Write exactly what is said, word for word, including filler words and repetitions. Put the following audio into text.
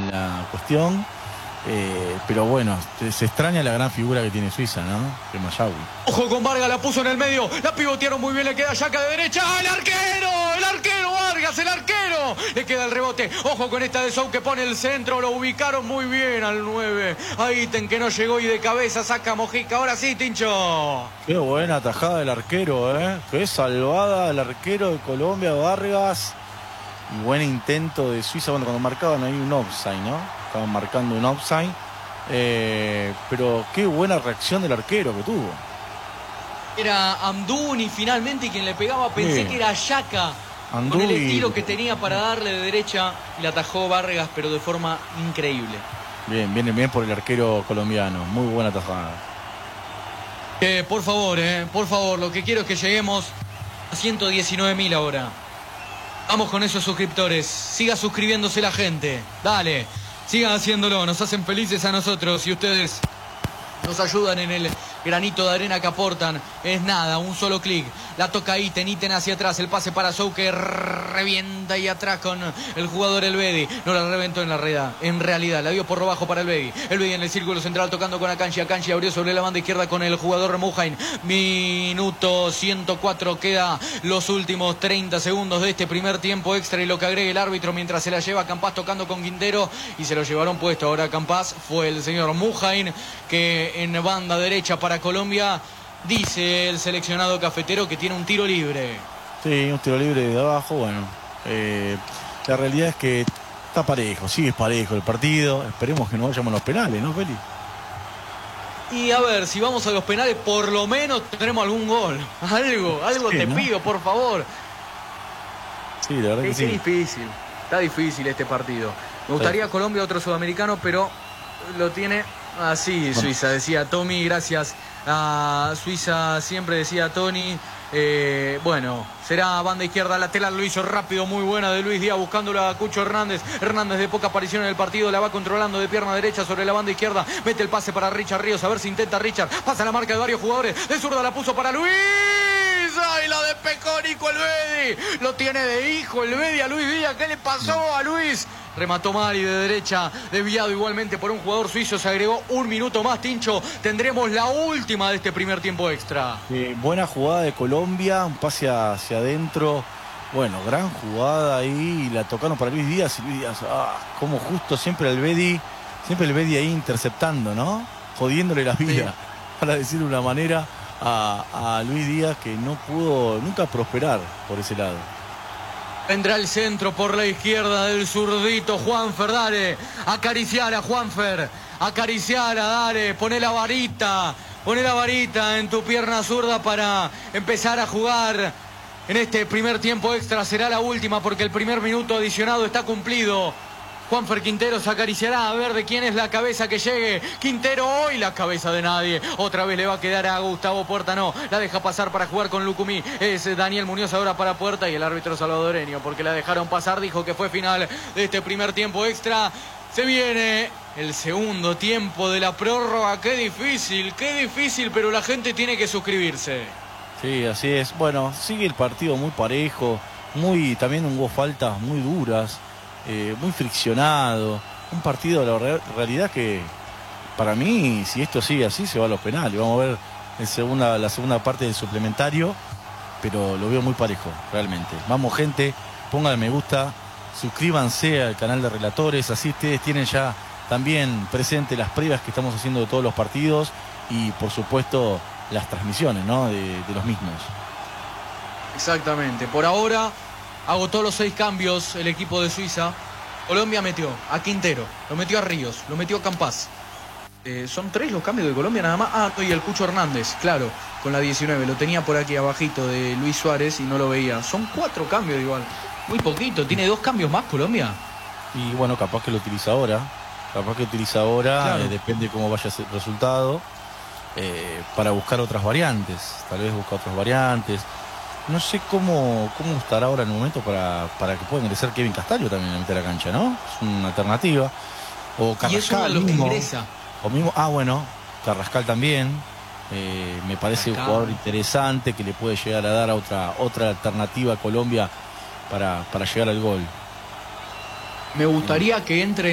en la cuestión. Eh, pero bueno, se extraña la gran figura que tiene Suiza, ¿no? Que Mashawi. Ojo con Vargas, la puso en el medio, la pivotearon muy bien, le queda Yaka de derecha. ¡Ah, el arquero! ¡El arquero Vargas, el arquero! Le queda el rebote. Ojo con esta de Sou que pone el centro, lo ubicaron muy bien al nueve. Ahí ten que no llegó y de cabeza saca Mojica. Ahora sí, Tincho. Qué buena tajada del arquero, ¿eh? Qué salvada del arquero de Colombia, Vargas. Y buen intento de Suiza. Bueno, cuando marcaban ahí un offside, ¿no? Estaban marcando un offside. Eh, pero qué buena reacción del arquero que tuvo. Era Amdouni finalmente quien le pegaba. Pensé sí. que era Yaka. Con el estilo que tenía para darle de derecha. Y la atajó Vargas, pero de forma increíble. Bien, viene bien por el arquero colombiano. Muy buena tajada. Eh, por favor, eh, por favor. Lo que quiero es que lleguemos a ciento diecinueve mil ahora. Vamos con esos suscriptores. Siga suscribiéndose la gente. Dale. Sigan haciéndolo, nos hacen felices a nosotros y ustedes nos ayudan en el granito de arena que aportan. Es nada, un solo clic. La toca ahí, Ítem hacia atrás, el pase para Sou que revienta ahí atrás con el jugador Elvedi. No la reventó en la red, en realidad, la dio por lo bajo para Elvedi. Elvedi en el círculo central tocando con Akanji. Akanji abrió sobre la banda izquierda con el jugador Muhain. Minuto ciento cuatro, queda los últimos treinta segundos de este primer tiempo extra y lo que agregue el árbitro mientras se la lleva Campaz tocando con Quintero y se lo llevaron puesto. Ahora Campaz fue el señor Muhain que en banda derecha para Colombia. Dice el seleccionado cafetero que tiene un tiro libre. Sí, un tiro libre de abajo. Bueno, eh, la realidad es que está parejo, sigue parejo el partido. Esperemos que no vayamos a los penales, ¿no, Feli? Y a ver, si vamos a los penales, por lo menos tendremos algún gol. Algo, algo sí, te ¿no? pido, por favor. Sí, la verdad es que sí. difícil, está difícil este partido. Me gustaría sí. Colombia, otro sudamericano, pero lo tiene así Suiza, decía Tommy, gracias a Suiza, siempre decía Tony. Eh, bueno, será banda izquierda lateral, lo hizo rápido, muy buena de Luis Díaz, buscándola a Cucho Hernández. Hernández de poca aparición en el partido, la va controlando de pierna derecha sobre la banda izquierda. Mete el pase para Richard Ríos, a ver si intenta Richard. Pasa la marca de varios jugadores, de zurda la puso para Luis. ¡Ay, la de Pecónico Elvedi! Lo tiene de hijo Elvedi a Luis Díaz. ¿Qué le pasó a Luis? Remató mal y de derecha, desviado igualmente por un jugador suizo. Se agregó un minuto más, Tincho. Tendremos la última de este primer tiempo extra. Eh, buena jugada de Colombia, un pase hacia adentro. Bueno, gran jugada ahí. La tocaron para Luis Díaz. Y Luis Díaz, ah, como justo siempre Elvedi, siempre Elvedi ahí interceptando, ¿no? Jodiéndole la vida, sí. Para decirlo de una manera, a, a Luis Díaz, que no pudo nunca prosperar por ese lado. Vendrá el centro por la izquierda del zurdito Juanfer, dale, acariciar a Juanfer, acariciar a, dale, poné la varita, poné la varita en tu pierna zurda para empezar a jugar en este primer tiempo extra. Será la última porque el primer minuto adicionado está cumplido. Juanfer Quintero se acariciará a ver de quién es la cabeza que llegue. Quintero hoy la cabeza de nadie. Otra vez le va a quedar a Gustavo Puerta. No, la deja pasar para jugar con Lucumí. Es Daniel Muñoz ahora para Puerta y el árbitro salvadoreño porque la dejaron pasar. Dijo que fue final de este primer tiempo extra. Se viene el segundo tiempo de la prórroga. Qué difícil, qué difícil, pero la gente tiene que suscribirse. Sí, así es. Bueno, sigue el partido muy parejo. Muy, también hubo faltas muy duras. Eh, muy friccionado, un partido, la re realidad que para mí, si esto sigue así, se va a los penales. Vamos a ver en segunda, la segunda parte del suplementario, pero lo veo muy parejo, realmente. Vamos, gente, pongan me gusta, suscríbanse al canal de Relatores, así ustedes tienen ya también presente las previas que estamos haciendo de todos los partidos y, por supuesto, las transmisiones, ¿no? de, de los mismos. Exactamente, por ahora agotó los seis cambios el equipo de Suiza. Colombia metió a Quintero, lo metió a Ríos, lo metió a Campaz. Eh, son tres los cambios de Colombia nada más. Ah, y el Cucho Hernández, claro, con la diecinueve. Lo tenía por aquí abajito de Luis Suárez y no lo veía. Son cuatro cambios igual. Muy poquito. ¿Tiene dos cambios más Colombia? Y bueno, capaz que lo utiliza ahora. Capaz que utiliza ahora, claro. eh, depende cómo vaya el resultado. Eh, para buscar otras variantes. Tal vez buscar otras variantes. No sé cómo, cómo estará ahora en el momento para, para que pueda ingresar Kevin Castallo también a meter la cancha, ¿no? Es una alternativa. O Carrascal. Y es uno de los que mismo, ingresa. O mismo, ah, bueno, Carrascal también. Eh, me parece Carrascal. Un jugador interesante que le puede llegar a dar a otra, otra alternativa a Colombia para, para llegar al gol. Me gustaría que entre